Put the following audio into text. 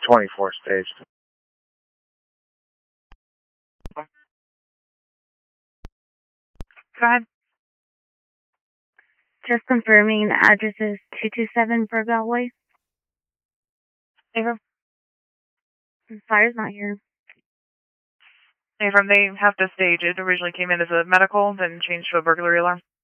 24 staged. Go ahead. Just confirming the address is 227 Burgall Way. Affirm. Fire's not here. Affirm, they have to stage it. Originally came in as a medical, then changed to a burglary alarm.